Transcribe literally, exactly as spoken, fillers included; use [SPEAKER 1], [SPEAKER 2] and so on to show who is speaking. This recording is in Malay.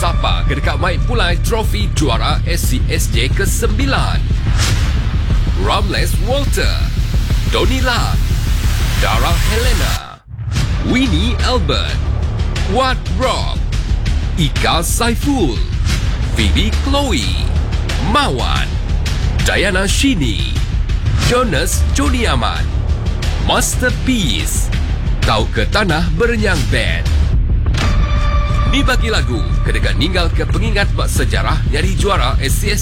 [SPEAKER 1] Sapa ke dekat Mike Pulai trofi juara S C S J ke sembilan. Ramles Walter, Donila, Dara Helena, Winnie Albert, Wat Rob, Ika Saiful, Phoebe Chloe, Mawan, Diana Shini, Jonas Joni Ahmad, Masterpiece, Tau ke Tanah Berenyang Band. Ni bagi lagu kedekat ninggal ke pengingat bak sejarah nyari juara S C S